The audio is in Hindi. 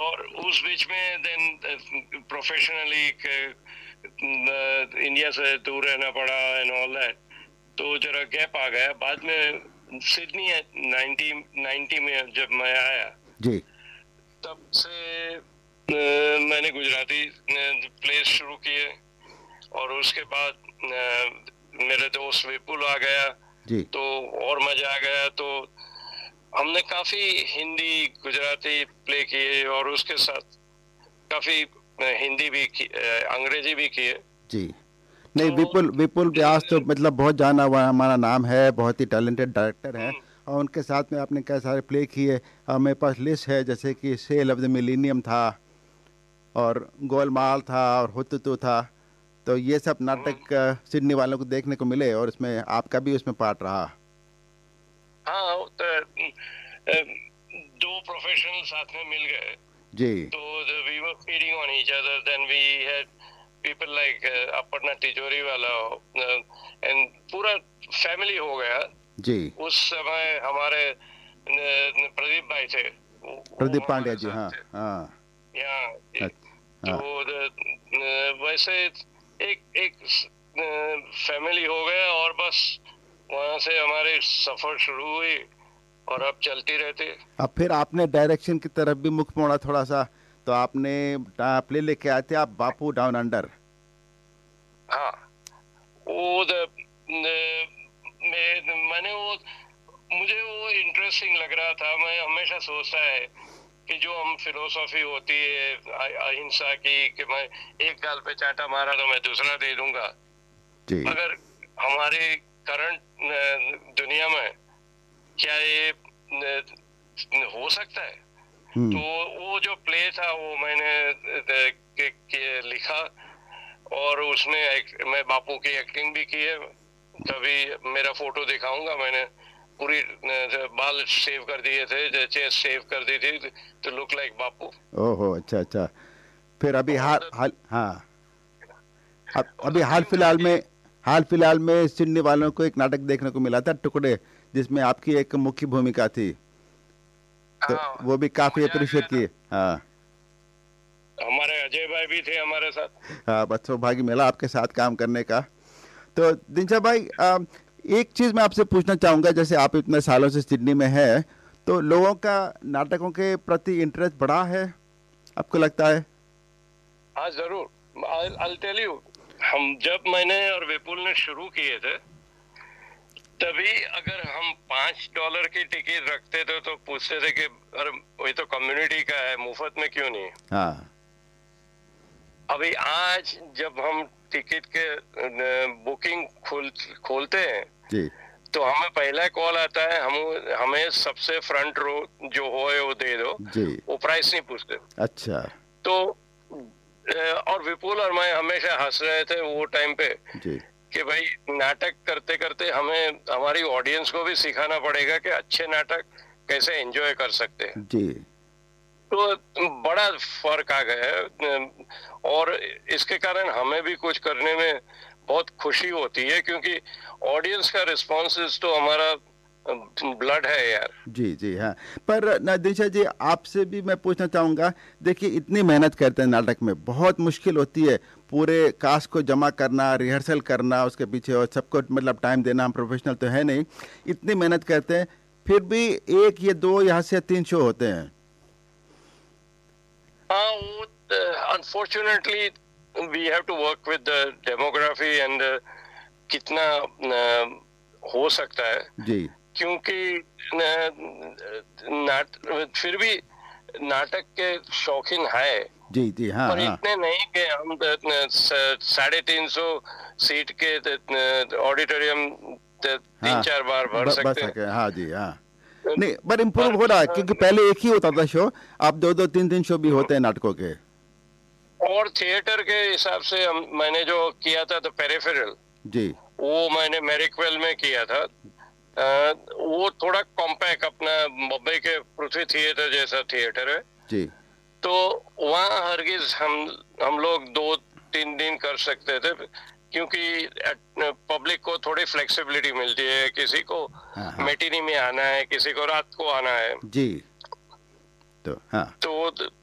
और उस बीच में देन प्रोफेशनली इंडिया से दूर रहना पड़ा एंड ऑल दैट, तो जरा गैप आ गया। बाद में सिडनी 90 में जब मैं आया जी, तब से मैंने गुजराती प्लेस शुरू किए, और उसके बाद मेरे दोस्त विपुल आ गया जी, तो और मजा आ गया। तो हमने काफी हिंदी गुजराती प्ले किए, और उसके साथ काफी हिंदी भी अंग्रेजी भी किए। जी। नहीं, तो विपुल व्यास तो मतलब बहुत जाना हुआ हमारा नाम है, बहुत ही टैलेंटेड डायरेक्टर हैं, और उनके साथ में आपने कई सारे प्ले किए। मेरे पास लिस्ट है, जैसे कि सेल ऑफ द मिलेनियम था, और गोलमाल था, और हुतुतु था। तो ये सब नाटक सिडनी वालों को देखने को मिले, और इसमें आपका भी उसमें पार्ट रहा। हाँ, दो प्रोफेशनल साथ में मिल गए, जी, तो we were feeding on each other. Then we had people like Aparna तिजोरी वाला, एंड पूरा फैमिली हो गया। जी। उस समय हमारे प्रदीप भाई थे, प्रदीप वो पांड्या हमारे जी, हाँ साथ थे हाँ। यहाँ। अच्छा, तो हाँ। वैसे एक फैमिली हो गया, और बस वहां से हमारी सफर शुरू हुई, और अब चलती रहती है। अब फिर आपने डायरेक्शन की तरफ भी मुख मोड़ा थोड़ा सा, तो आपने प्ले लेके आए थे आप बापू डाउन अंडर। हाँ, वो मैंने वो, मुझे वो इंटरेस्टिंग लग रहा था। मैं हमेशा सोचता है कि जो हम फिलोसॉफी होती है अहिंसा की, कि मैं एक गाल पे चांटा मारा तो मैं दूसरा दे दूंगा, जी, अगर हमारी करंट दुनिया में क्या ये हो सकता है? तो वो जो प्ले था वो मैंने लिखा, और उसमें मैं बापू की एक्टिंग भी की है। कभी मेरा फोटो दिखाऊंगा, मैंने पूरी बाल शेव कर दिए थे, चेस्ट शेव कर दी थी, तो लुक लाइक बापू। ओहो, अच्छा अच्छा। फिर अभी और हाल हाल हाँ, और अभी द थिंग था कि हाल फिलहाल में सिडनी वालों को एक नाटक देखने को मिला था, टुकड़े, जिसमें आपकी एक मुख्य भूमिका थी। तो हाँ, वो भी काफी मजा आ गया अप्रिशिएट था। की। हाँ हमारे अजय भाई भी थे हमारे साथ। हाँ, बस सौभाग्य मिला आपके साथ काम करने का। तो दिनशा भाई, एक चीज मैं आपसे पूछना चाहूंगा, जैसे आप इतने सालों से सिडनी में है, तो लोगों का नाटकों के प्रति इंटरेस्ट बढ़ा है, आपको लगता है? हाँ जरूर, I'll tell you, हम जब मैंने और विपुल ने शुरू किए थे, तभी अगर हम $5 की टिकट रखते थे तो पूछते थे कि अरे वही तो कम्युनिटी का है, मुफ्त में क्यों नहीं? हाँ अभी आज जब हम टिकट के बुकिंग खोलते हैं, जी, तो हमें पहला कॉल आता है, हमें सबसे फ्रंट रो जो हो वो दे दो, जी, वो प्राइस नहीं पूछते। अच्छा, तो और विपुल और मैं हमेशा हंस रहे थे वो टाइम पे जी, कि भाई नाटक करते करते हमें हमारी ऑडियंस को भी सिखाना पड़ेगा कि अच्छे नाटक कैसे एंजॉय कर सकते हैं। जी, तो बड़ा फर्क आ गया है, और इसके कारण हमें भी कुछ करने में बहुत खुशी होती है, क्योंकि ऑडियंस का रिस्पॉन्स तो हमारा ब्लड है यार। जी, जी, हाँ। पर दिनशा जी, आपसे भी मैं पूछना चाहूँगा, देखिए इतनी मेहनत करते हैं नाटक में, बहुत मुश्किल होती है पूरे कास्ट को जमा करना, रिहर्सल करना उसके पीछे, और सबको मतलब टाइम देना। हम प्रोफेशनल तो है नहीं, इतनी मेहनत करते हैं, फिर भी एक या दो यहाँ से 3 शो होते हैं। हाँ, वो unfortunately we have to work with the demography and कितना हो सकता है, जी, क्योंकि फिर भी नाटक के शौकीन है, जी, जी, हाँ पर हाँ इतने नहीं कि हम 350 सीट के ऑडिटोरियम 3-4 बार भर बस सकते हैं। सके, हाँ जी, हाँ। नहीं, पर इम्प्रूव हो रहा है, क्योंकि पहले एक ही होता था शो, अब 2-2, 3-3 शो भी होते हैं नाटकों के। और थिएटर के हिसाब से मैंने जो किया था तो पेरिफेरल, जी, वो मैंने मेरिकवेल में किया था। वो थोड़ा कॉम्पैक्ट, अपना मुंबई के पृथ्वी थिएटर जैसा थिएटर है, जी, तो वहाँ हरगिज हम लोग 2-3 दिन कर सकते थे, क्योंकि पब्लिक को थोड़ी फ्लेक्सिबिलिटी मिलती है। किसी को हाँ हाँ, मेटिनी में आना है, किसी को रात को आना है, जी, तो हाँ, तो